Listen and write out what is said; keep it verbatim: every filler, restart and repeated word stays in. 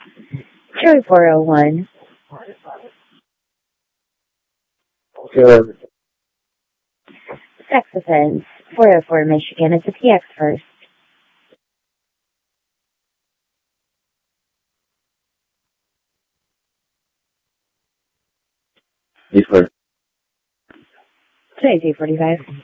Charlie four oh one. Sure. Sex offense. four oh four Michigan. It's a P X first. Before. Today's eight forty-five.